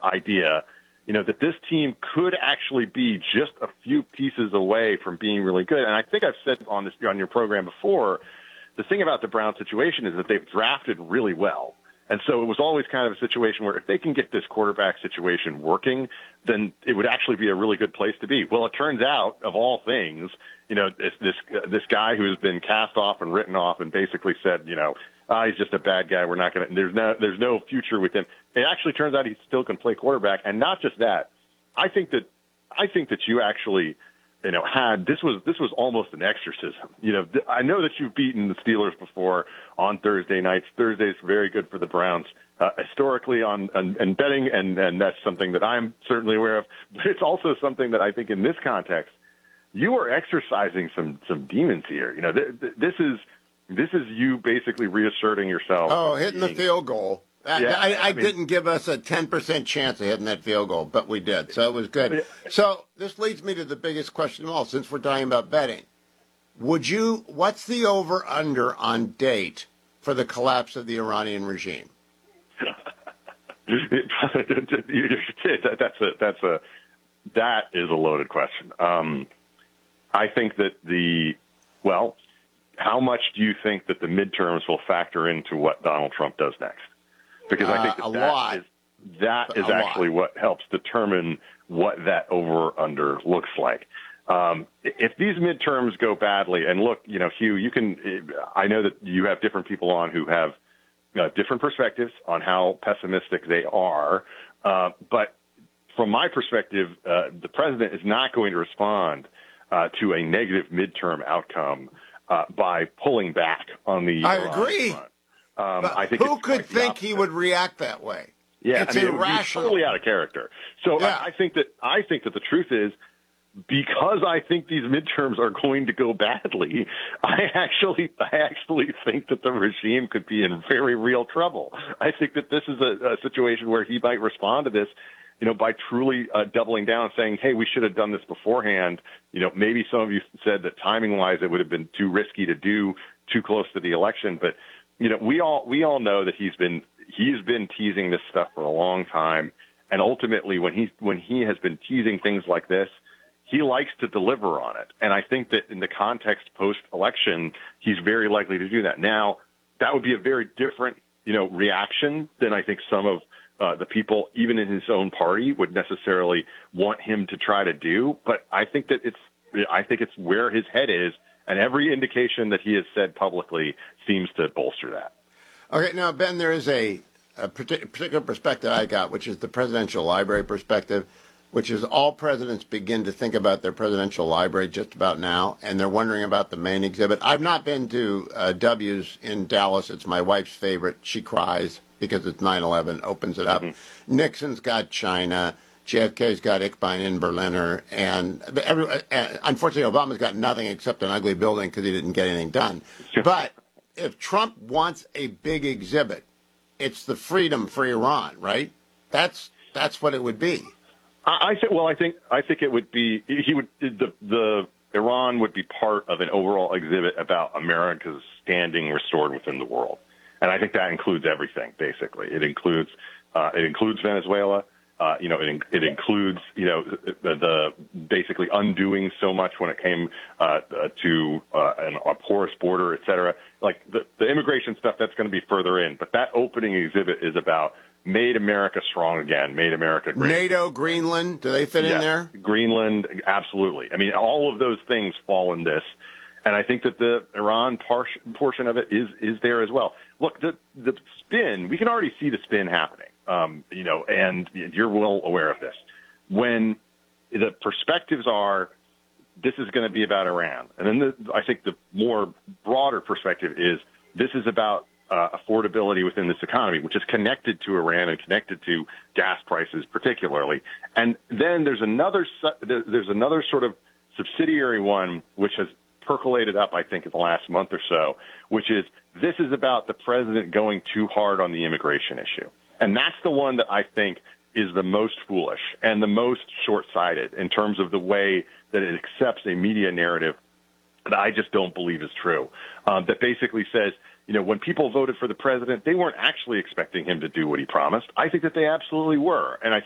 idea, that this team could actually be just a few pieces away from being really good. And I think I've said on your program before, the thing about the Browns situation is that they've drafted really well. And so it was always kind of a situation where if they can get this quarterback situation working, then it would actually be a really good place to be. Well, it turns out, of all things, this guy who has been cast off and written off and basically said, he's just a bad guy. We're not going to. There's no future with him. It actually turns out he still can play quarterback, and not just that. I think that you actually, this was almost an exorcism. I know that you've beaten the Steelers before on Thursday nights. Thursday's very good for the Browns historically on betting, and that's something that I'm certainly aware of. But it's also something that I think in this context, you are exercising some demons here. This is you basically reasserting yourself. Oh, hitting the field goal. I didn't give us a 10% chance of hitting that field goal, but we did, so it was good. So this leads me to the biggest question of all, since we're talking about betting. What's the over-under on date for the collapse of the Iranian regime? That is a loaded question. I think that how much do you think that the midterms will factor into what Donald Trump does next? Because I think that is actually what helps determine what that over-under looks like. If these midterms go badly, and look, Hugh, I know that you have different people on who have different perspectives on how pessimistic they are, but from my perspective, the president is not going to respond to a negative midterm outcome by pulling back on the I agree. Front. I think who could think he would react that way? Yeah, it's irrational. It would be totally out of character. So yeah. I think that the truth is, because I think these midterms are going to go badly, I actually think that the regime could be in very real trouble. I think that this is a situation where he might respond to this, by truly doubling down, saying, "Hey, we should have done this beforehand." Maybe some of you said that timing-wise it would have been too risky to do too close to the election, but we all know that he's been teasing this stuff for a long time, and ultimately, when he has been teasing things like this, he likes to deliver on it. And I think that in the context post-election, he's very likely to do that. Now, that would be a very different, reaction than I think some of the people, even in his own party, would necessarily want him to try to do. But I think that it's where his head is, and every indication that he has said publicly seems to bolster that. Okay, now, Ben, there is a particular perspective I got, which is the presidential library perspective, which is all presidents begin to think about their presidential library just about now, and they're wondering about the main exhibit. I've not been to W's in Dallas. It's my wife's favorite. She cries because it's 9/11, opens it up. Mm-hmm. Nixon's got China. JFK's got Ich bin ein Berliner. And unfortunately, Obama's got nothing except an ugly building because he didn't get anything done. But if Trump wants a big exhibit, it's the freedom for Iran, right? That's what it would be. I think it would be the Iran would be part of an overall exhibit about America's standing restored within the world, and I think that includes everything. Basically, it includes Venezuela. It includes the basically undoing so much when it came to a porous border, et cetera. Like the immigration stuff, that's going to be further in, but that opening exhibit is about made America strong again, made America great. NATO, Greenland, do they fit in there? Greenland, absolutely. I mean, all of those things fall in this, and I think that the Iran portion of it is there as well. Look, the spin, we can already see the spin happening, and you're well aware of this. When the perspectives are, this is going to be about Iran, and then I think the more broader perspective is this is about affordability within this economy, which is connected to Iran and connected to gas prices particularly. And then there's another sort of subsidiary one which has percolated up, I think, in the last month or so, which is this is about the president going too hard on the immigration issue. And that's the one that I think is the most foolish and the most short-sighted in terms of the way that it accepts a media narrative that I just don't believe is true, that basically says, when people voted for the president, they weren't actually expecting him to do what he promised. I think that they absolutely were. And I